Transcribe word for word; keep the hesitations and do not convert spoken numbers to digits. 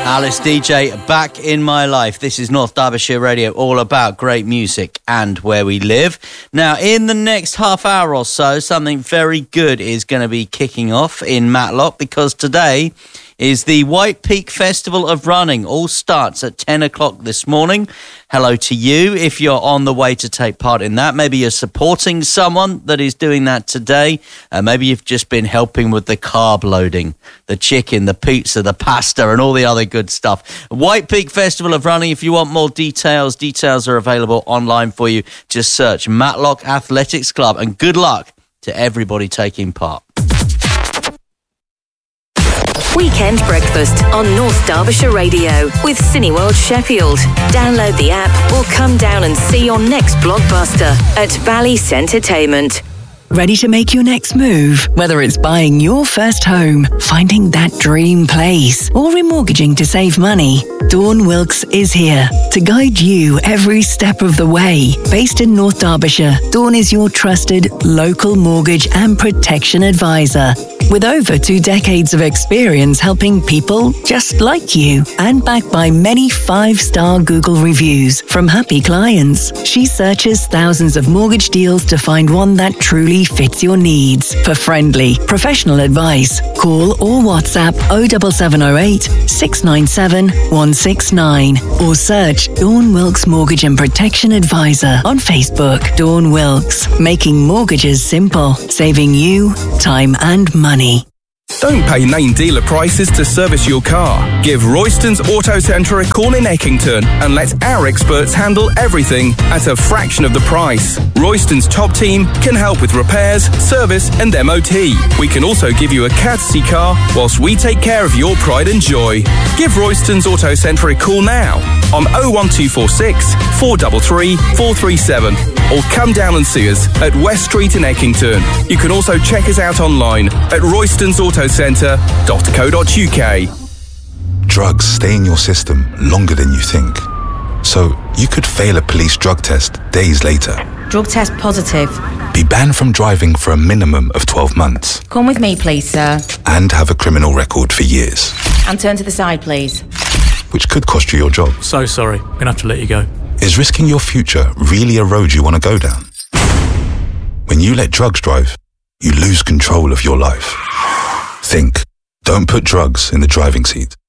Alice D J, back in my life. This is North Derbyshire Radio, all about great music and where we live. Now, in the next half hour or so, something very good is going to be kicking off in Matlock, because today is the White Peak Festival of Running. All starts at ten o'clock this morning. Hello to you if you're on the way to take part in that. Maybe you're supporting someone that is doing that today. Uh, maybe you've just been helping with the carb loading, the chicken, the pizza, the pasta, and all the other good stuff. White Peak Festival of Running. If you want more details, details are available online for you. Just search Matlock Athletics Club, and good luck to everybody taking part. Weekend Breakfast on North Derbyshire Radio with Cineworld Sheffield. Download the app or come down and see your next blockbuster at Bally's Entertainment. Ready to make your next move? Whether it's buying your first home, finding that dream place, or remortgaging to save money, Dawn Wilkes is here to guide you every step of the way. Based in North Derbyshire, Dawn is your trusted local mortgage and protection advisor. With over two decades of experience helping people just like you, and backed by many five-star Google reviews from happy clients, she searches thousands of mortgage deals to find one that truly fits your needs. For friendly, professional advice, call or WhatsApp oh seven seven oh eight, six nine seven, one six nine or search Dawn Wilkes Mortgage and Protection Advisor on Facebook. Dawn Wilkes, making mortgages simple, saving you time and money. Don't pay name dealer prices to service your car. Give Royston's Auto Centre a call in Eckington and let our experts handle everything at a fraction of the price. Royston's top team can help with repairs, service and M O T. We can also give you a courtesy car whilst we take care of your pride and joy. Give Royston's Auto Centre a call now on oh one two four six, four three three, four three seven or come down and see us at West Street in Eckington. You can also check us out online at roystons auto centre dot co dot uk. Drugs stay in your system longer than you think. So you could fail a police drug test days later. Drug test positive. Be banned from driving for a minimum of twelve months. Come with me, please, sir. And have a criminal record for years. And turn to the side, please. Which could cost you your job. So sorry, I'm gonna have to let you go. Is risking your future really a road you want to go down? When you let drugs drive, you lose control of your life. Think. Don't put drugs in the driving seat.